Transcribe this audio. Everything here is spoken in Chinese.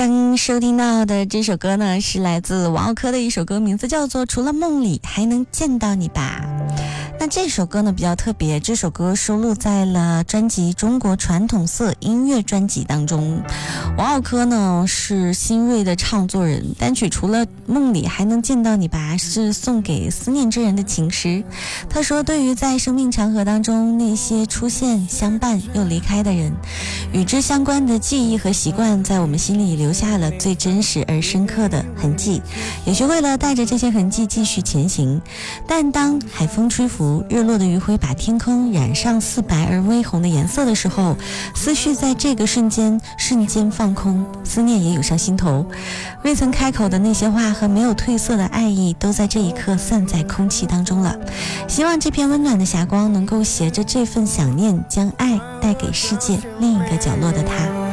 刚收听到的这首歌呢，是来自王奥科的一首歌，名字叫做《除了梦里还能见到你吧》。那这首歌呢比较特别，这首歌收录在了专辑《中国传统色音乐》专辑当中。王奥科呢是新锐的唱作人，单曲《除了梦里还能见到你吧》是送给思念之人的情诗。他说，对于在生命长河当中那些出现、相伴又离开的人，与之相关的记忆和习惯，在我们心里留下了最真实而深刻的痕迹，也学会了带着这些痕迹继续前行。但当海风吹拂，日落的余晖把天空染上似白而微红的颜色的时候，思绪在这个瞬间放空，思念也涌上心头。未曾开口的那些话和没有褪色的爱意，都在这一刻散在空气当中了。希望这片温暖的霞光能够携着这份想念，将爱带给世界另一个角落的他。